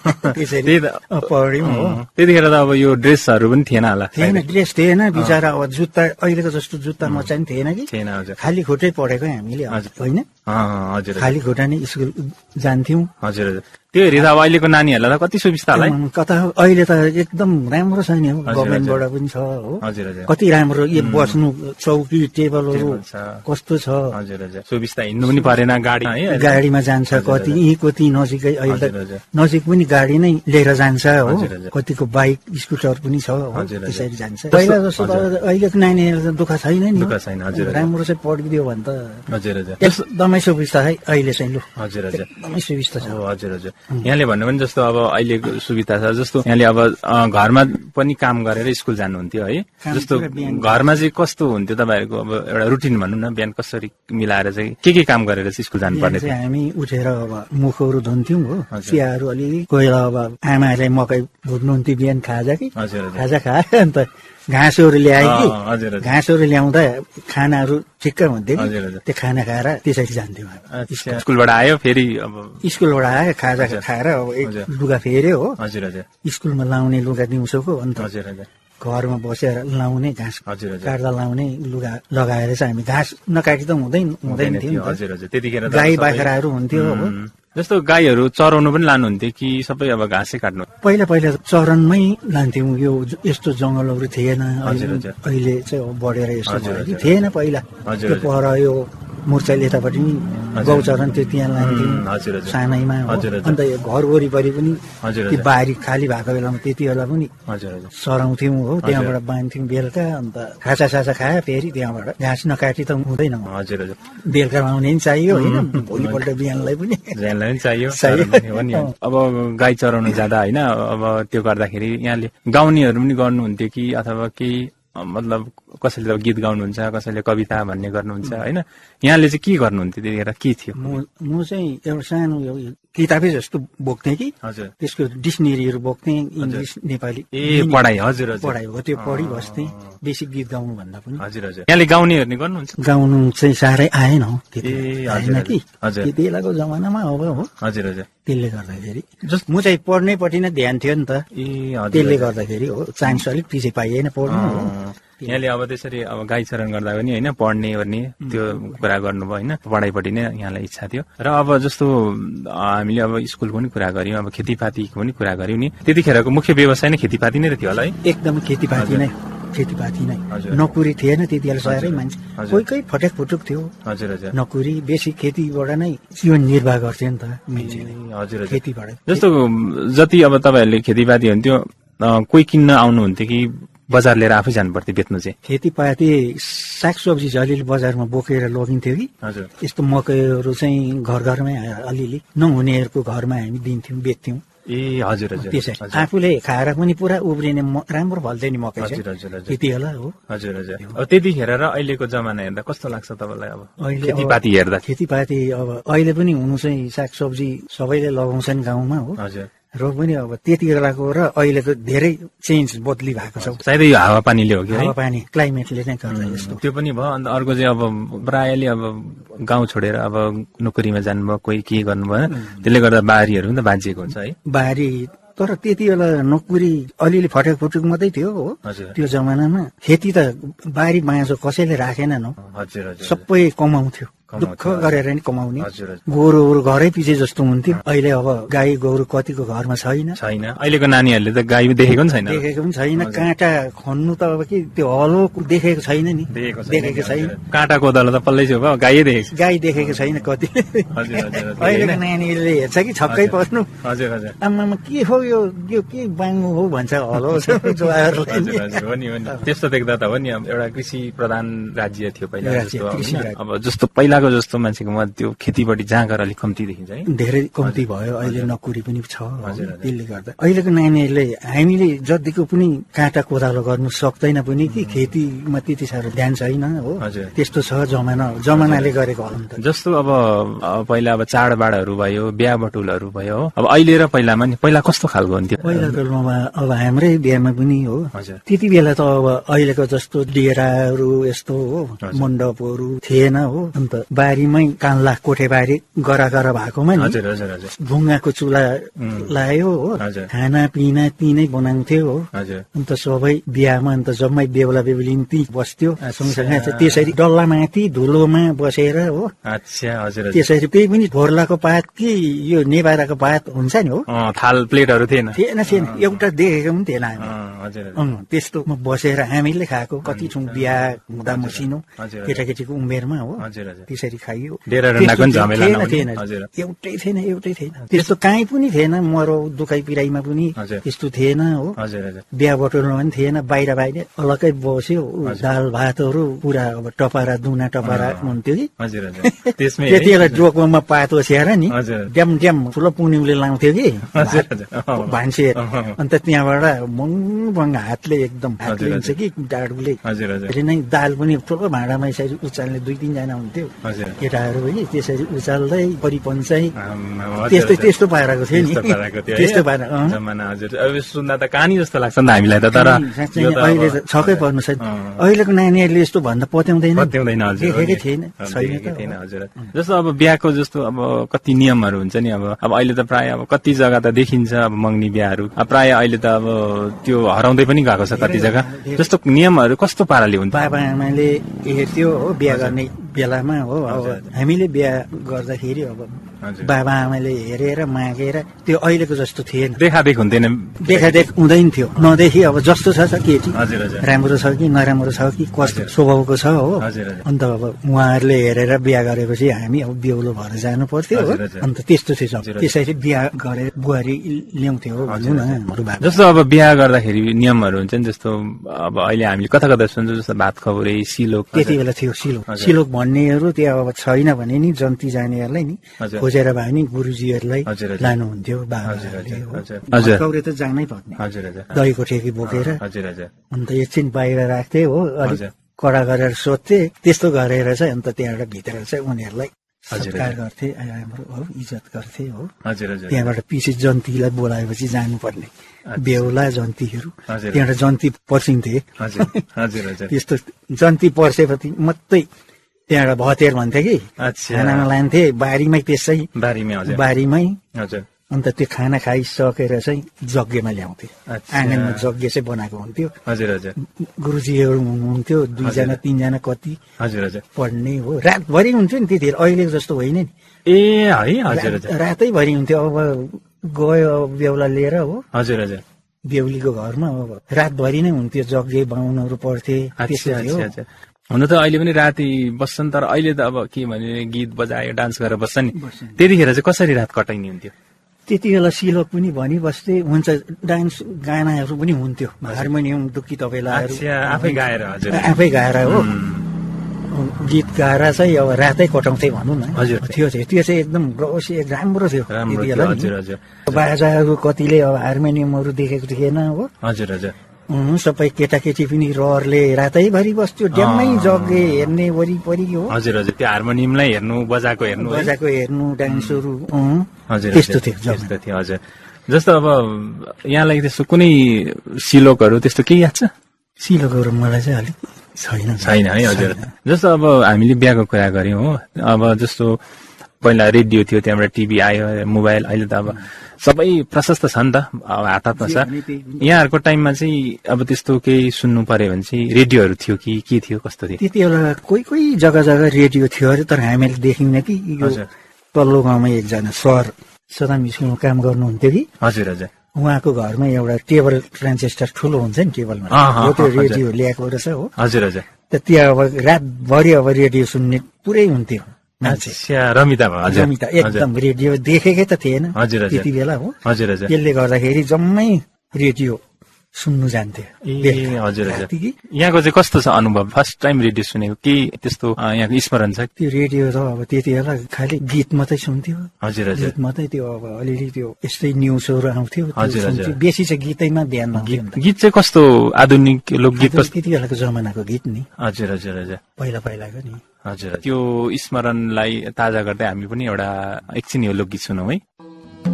त्यसरी पढ्यौँ हो। त्यतिखेर त अब यो ड्रेसहरू पनि थिएन होला। थिएन, ड्रेस थिएन बिचरा। अब जुत्ता अहिलेको जस्तो जुत्ता मोजा पनि थिएन कि। थिएन हजुर। खाली खुट्टै पढेको हामीले होइन, हजुर खाली खुट्टा नै स्कुल जान्थ्यौँ। हजुर हजुर। त्यो हेरिँदा अब अहिलेको नानीहरूलाई त कति सुविस्ता होला है। कता अहिले त एकदम राम्रो छ नि, गभर्मेन्टबाट पनि छ हो। हजुर हजुर। कति राम्रो बस्नु, चौकी टेबलहरू कस्तो छ। हजुर हजुर। सुविस्ता, हिँड्नु पनि परेन, गाडीमा जान्छ कति, यहीँको ती नजिकै अहिले नजिक पनि गाडी नै लिएर जान्छ हो। कतिको बाइक स्कुटर पनि छ हो, त्यसरी जान्छ। पहिला जस्तो अहिलेको नानीहरू दुःख छैन नि, राम्रो चाहिँ पढिदियो भने त एकदमै सुविस्ता है अहिले चाहिँ। लु हजुर हजुर, एकदमै सुविस्ता छ। हजुर हजुर। यहाँले भन्नु पनि जस्तो अब अहिलेको सुविधा छ, जस्तो यहाँले अब घरमा पनि काम गरेर स्कुल जानुहुन्थ्यो है, जस्तो घरमा चाहिँ कस्तो हुन्थ्यो तपाईँहरूको अब एउटा रुटिन भनौँ न, बिहान कसरी मिलाएर चाहिँ के काम गरेर चाहिँ स्कुल जानुपर्ने थियो? हामी उठेर अब मुखहरू धुन्थ्यौँ हो, चियाहरू अलिअलि, कोही अब आमाले मकै भुट्नुहुन्थ्यो बिहान खाजा कि, खाजा खायो अन्त घाँसहरू ल्याए कि, घाँसहरू ल्याउँदा खानाहरू ठिक्क हुन्थ्यो कि, त्यो खाना खाएर त्यसरी जान्थ्यौँ। स्कुलबाट आयो फेरि अब स्कुलबाट आयो खाजा खाएर अब एक लुगा फेर्यो हो, स्कुलमा लाउने लुगा दिउँसोको, अन्त घरमा बसेर लाउने घाँस काट्दा लाउने लुगा लगाएर चाहिँ हामी घाँस नकाटी त हुँदैन थियो। त्यतिखेर गाई बाख्राहरू हुन्थ्यो हो। जस्तो गाईहरू चराउनु पनि लानुहुन्थ्यो कि सबै अब घाँसै काट्नु? पहिला चरनमै लान्थ्यौँ। यो यस्तो जंगलहरू थिएन, अहिले चाहिँ बढेर यस्तो थिएन पहिला। पर यो मुर्चाइल यतापट्टि गौचरण त्यो त्यहाँ लान्थ्यौँ सानैमा। अन्त यो घर वरिपरि पनि त्यो बारी खाली भएको बेलामा त्यति बेला पनि सराउँथ्यौँ हो, त्यहाँबाट बाँध्थ्यौँ बेलुका। अन्त खाजा साजा खायो फेरि त्यहाँबाट घाँस नकाटी त हुँदैन, बेलुका लाउने पनि चाहियो होइन, भोलिपल्ट बिहानलाई पनि चाहियो। अब गाई चराउनु जाँदा होइन, अब त्यो गर्दाखेरि यहाँले गाउनेहरू पनि गर्नुहुन्थ्यो कि, अथवा केही मतलब कसैले त गीत गाउनुहुन्छ, कसैले कविता भन्ने गर्नुहुन्छ होइन, यहाँले चाहिँ के गर्नुहुन्थ्यो त्यतिखेर, के थियो? म चाहिँ एउटा सानो किताबै जस्तो बोक्थेँ कि, त्यसको डिक्सनेरीहरू बोक्थेँ, इङ्ग्लिस नेपाली पढाइ। हजुर पढाइ हो, त्यो पढिबस्थेँ बेसी गीत गाउनु भन्दा पनि। हजुर हजुर। यहाँले गाउनेहरू नि गर्नुहुन्छ? गाउनु चाहिँ साह्रै आएन हो, आएन कि त्यति बेलाको जमानामा अब हो। हजुर हजुर। त्यसले गर्दाखेरि म चाहिँ पढ्नैपट्टि नै ध्यान थियो नि त, त्यसले गर्दाखेरि हो, चान्स अलिक पछि पाइएन पढ्नु हो। यहाँले अब त्यसरी अब गाई चरण गर्दा पनि होइन पढ्ने गर्ने त्यो कुरा गर्नुभयो होइन, पढाइपट्टि नै यहाँलाई इच्छा थियो। र अब जस्तो हामीले अब स्कुलको पनि कुरा गर्यौँ, अब खेतीपातीको पनि कुरा गर्यौँ नि, त्यतिखेरको मुख्य व्यवसाय नै खेतीपाती नै थियो होला है? एकदम खेतीपाती नै, खेतीपाती नै। नोकरी थिएन त्यति बेला, साह्रै मान्छे कोही कोही फटेक फुटुक थियो। हजुर हजुर। नोकरी बेसी खेतीबाट नै जीवन निर्वाह गर्थ्यो नि त मान्छेले। हजुर हजुर। खेतीबाट जस्तो जति अब तपाईँहरूले खेतीपाती हुन्थ्यो, कोही किन्न आउनुहुन्थ्यो कि बजार लिएर आफै जानु पर्थ्यो बेच्नु चाहिँ? खेतीपाती सागसब्जी चाहिँ अलिअलि बजारमा बोकेर लगिन्थ्यो कि, यस्तो मकैहरू चाहिँ घर घरमै अलिअलि नहुनेहरूको घरमा हामी दिन्थ्यौँ, बेच्थ्यौँ। ए हजुर हजुर। त्यसै आफूले खाएर पनि पुरा उब्रिने राम्रो फल्थ्यो नि मकै त्यति बेला हो। हजुर हजुर। अब त्यतिखेर र अहिलेको जमाना हेर्दा कस्तो लाग्छ तपाईँलाई? अब खेतीपाती हेर्दा खेतीपाती अब अहिले पनि हुनु चाहिँ सागसब्जी सबैले लगाउँछन् गाउँमा हो, र पनि अब त्यति बेलाको र अहिलेको धेरै चेन्ज बदली भएको छ। सायदै यो हावापानीले हो कि? हावापानी क्लाइमेटले नै गर्दा यस्तो। त्यो पनि भयो। अन्त अर्को चाहिँ अब प्रायःले अब गाउँ छोडेर अब नोकरीमा जानुभयो, कोही के गर्नुभयो, त्यसले गर्दा बारीहरू पनि त बाँचिएको हुन्छ है? बारी तर त्यति बेला नोकरी अलिअलि फटेक फुटुक मात्रै थियो हो त्यो जमानामा। खेती त बारी बाँझो कसैले राखेनन् हो, सबै कमाउँथ्यो, दुःख गरेर नि कमाउने। गोरुहरू घरै पछि जस्तो हुन्थ्यो। अहिले अब गाई गोरु कतिको घरमा छैन। अहिलेको नानीहरूले त गाई देखेको पनि छैन। देखेको पनि छैन। काँटा खन्नु त अब के त्यो हलो देखेको छैन नि, देखेको छैन। काँटा कोदालो त पल्लै छेउ गाई देखेको, गाई देखेको छैन कति। अहिलेको नानीहरूले हेर्छ कि छक्कै पर्नु, आमामा के हो यो के बाङ्गो हो भन्छ हलो त्यस्तो देख्दा त हो नि। एउटा कृषि प्रधान राज्य थियो पहिला, अब जस्तो पहिलाको जस्तो मान्छेकोमा त्यो खेतीबारी जाँगर अलिक कम्ती देखिन्छ है? धेरै कम्ती भयो। अहिले नोकरी पनि छ, त्यसले गर्दा अहिलेको नानीहरूले हामीले जतिको पनि काँटा कोदालो गर्नु सक्दैन पनि कि खेतीमा त्यति साह्रो ध्यान छैन हो। त्यस्तो छ जमानाले गरेको हो। जस्तो अब पहिला अब चाडबाडहरू भयो, बिहा बटुलहरू भयो, अब अहिले र पहिलामा नि पहिला कस्तो खालको हुन्थ्यो? पहिलाको अब हाम्रै बिहामा पनि हो त्यति बेला त अब अहिलेको जस्तो डेराहरू यस्तो हो मण्डपहरू थिएन हो। अन्त बारीमै कान्ला कोठेबारी गरा भएकोमा नि हजुर हजुर हजुर ढुङ्गाको चुला लायो हो, खाना पिना तिनै बनाउँथ्यो हो। अन्त सबै बिहामा अन्त जम्मै बेहुला बेहुली ती बस्थ्यो सँगसँगै। त्यसरी डल्लामाथि धुलोमा बसेर हो। त्यसरी त्यही पनि भोर्लाको पात कि यो नेभाराको पात हुन्छ नि हो। थाल प्लेटहरू थिएन एउटा देखेको पनि थिएन हामी। त्यस्तोमा बसेर हामीले खाएको कति ठुलो बिहा हुँदा मसिनो केटाकेटीको उमेरमा हो। त्यसरी खाइयो। थिएन एउटै थिएन त्यस्तो काहीँ पनि थिएन। मरौ दुखाइ पिराइमा पनि त्यस्तो थिएन हो। बिहा बटुल्नु पनि थिएन। बाहिर अलग्गै बस्यो। दाल भातहरू पुरा अब टपरा दुना टपरा हुन्थ्यो कि त्यति बेला जोकमा पात ओछ्याएर नि ड्याम ड्याम ठुलो पुनिउले लाउँथ्यो कि भान्से। अन्त त्यहाँबाट बङ हातले एकदम हातले हुन्छ कि डाडुले नै दाल पनि ठुलो भाँडामा यसरी उचाल्ने 2-3 जना हुन्थ्यो केटाहरू पनि। त्यसरी उचाल्दै परिपन्चाइ त्यस्तो पाराको थियो नि। त्यस्तो पारा सुन्दा त कहानी जस्तो लाग्छ नि हामीलाई त। तर अहिले त छक्कै पर्नु छ। अहिलेको नानीहरूले यस्तो भन्दा पत्याउँदैन देखेकै थिएन। जस्तो अब बिहाको जस्तो अब कति नियमहरू हुन्छ नि। अब अहिले त प्राय अब कति जग्गा त देखिन्छ अब मङ्गनी बिहाहरू प्राय अहिले त अब त्यो हराउँदै पनि गएको छ कति जग्गा। जस्तो नियमहरू कस्तो पाराले हुन्छ? बाबा आमाले हेर्थ्यो हो बिहा गर्ने बेलामा हो। अब हामीले बिहा गर्दाखेरि अब बाबा आमाले हेरेर मागेर त्यो अहिलेको जस्तो थिएन। देखादेख हुन्थेन। देखादेख हुँदैन थियो। नदेखि अब जस्तो छ केटी राम्रो छ कि नराम्रो छ कि कस्तो स्वभावको छ हो। अन्त अब उहाँहरूले हेरेर बिहा गरेपछि हामी अब बेहुलो भएर जानु पर्थ्यो हो। अन्त त्यस्तो थियो। त्यसरी बिहा गरेर बुहारी ल्याउँथ्यो भनौँ न। जस्तो अब बिहा गर्दाखेरि नियमहरू हुन्छ नि। जस्तो अब अहिले हामीले कता कता सुन्छौँ जस्तो भात खबरे सिलोक। त्यति बेला थियो सिलोक भन्नेहरू त्यहाँ अब छैन भने नि जन्ती जानेहरूलाई नि खोजेर भए नि गुरुजीहरूलाई लानुहुन्थ्यो बाबाहरूले त जानै पर्ने दहीको ठेकी बोकेर। अन्त एकछिन बाहिर राख्थे हो। अलिक कडा गरेर सोध्थे। त्यस्तो गरेर चाहिँ अन्त त्यहाँबाट भित्र चाहिँ उनीहरूलाई सत्कार गर्थे हाम्रो हो इज्जत गर्थे हो। त्यहाँबाट पछि जन्तीलाई बोलाएपछि जानुपर्ने बेहुला जन्तीहरू त्यहाँबाट जन्ती पर्सिन्थे। त्यस्तो जन्ती पर्सेपछि मात्रै त्यहाँबाट भतेर भन्थे कि खानामा लान्थे बारीमै। त्यसै बारीमै अन्त त्यो खाना खाइसकेर चाहिँ यज्ञमा ल्याउँथे। आँगनमा यज्ञ चाहिँ बनाएको हुन्थ्यो। गुरुजीहरू हुनुहुन्थ्यो 2-3 जना कति पढ्ने हो। रातभरि हुन्थ्यो नि त्यतिखेर। अहिलेको जस्तो होइन नि। रातैभरि हुन्थ्यो। अब गयो बेहुला लिएर हो बेहुलीको घरमा अब रातभरि नै हुन्थ्यो। यज्ञ बाहुनहरू पढ्थे। हुन त अहिले पनि राति बस्छन्। तर अहिले त अब के भने गीत बजायो डान्स गरेर बस्छ नि। त्यतिखेर चाहिँ कसरी रात कटाइने हुन्थ्यो? त्यति बेला सिलोक पनि भनिबस्थे हुन्छ। डान्स गानाहरू पनि हुन्थ्यो। हार्मोनियम दुखी तपाईँलाई आफै गाएर हो गीत गाएर चाहिँ अब रातै कटाउँथे भनौँ न। त्यो चाहिँ एकदम राम्रो थियो त्यति बेला। बाजाहरू कतिले अब हार्मोनियमहरू देखेको थिएन हो। सबै केटाकेटी पनि रहरले रातैभरि बस्थ्यो। ड्याममै जग्गे हेर्ने वरिपरि हो। त्यो हार्मोनियमलाई हेर्नु बजाएको हेर्नु डान्सहरू त्यस्तो थियो। जस्तो अब यहाँलाई त्यस्तो कुनै सिलोकहरू त्यस्तो केही याद छ? सिलोकहरू मलाई चाहिँ अलिक छैन है। हजुर जस्तो अब हामीले बिहाको कुरा गर्यौँ हो। अब जस्तो पहिला रेडियो थियो त्यहाँबाट टिभी आयो मोबाइल। अहिले त अब सबै प्रशस्त छ नि त अब हात हातमा छ। यहाँहरूको टाइममा चाहिँ अब त्यस्तो केही सुन्नु पर्यो भने चाहिँ रेडियोहरू थियो कि के थियो कस्तो थियो? त्यति बेला कोही जग्गा रेडियो थियो अरे। तर हामीले देख्यौँ कि यो तल्लो गाउँमा एकजना सर सदाम स्कुलमा काम गर्नुहुन्थ्यो कि उहाँको घरमा एउटा टेबल ट्रान्जिस्टर ठुलो हुन्छ नि टेबलमा त्यो रेडियो ल्याएको रहेछ हो। त्यहाँ अब रातभरि अब रेडियो सुन्ने पुरै हुन्थ्यो। रमिता एकदम रेडियो देखेकै त थिएन त्यति बेला हो। त्यसले गर्दाखेरि जम्मै रेडियो सुन्नु जान्थ्यो। यहाँको चाहिँ कस्तो छ अनुभव? फर्स्ट टाइम रेडियो सुनेको के त्यस्तो यहाँको स्मरण छ? त्यो रेडियो त अब त्यति बेला खालि गीत मात्रै सुन्थ्यो। गीत मात्रै त्यो अब अलिअलि त्यो यस्तै न्युजहरू आउँथ्यो। बेसी चाहिँ गीतैमा ध्यान नदिन्थ्यो। गीत चाहिँ कस्तो आधुनिक लोकगीत? त्यति बेलाको जमानाको गीत नि। पहिलाको नि। त्यो स्मरणलाई ताजा गर्दै हामी पनि एउटा एकछिन यो लोकगीत सुनौँ है।